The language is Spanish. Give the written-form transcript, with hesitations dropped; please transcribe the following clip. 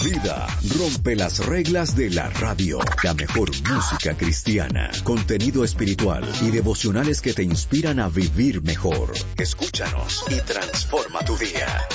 vida. Rompe las reglas de la radio. La mejor música cristiana, contenido espiritual y devocionales que te inspiran a vivir mejor. Escúchanos y transforma tu día.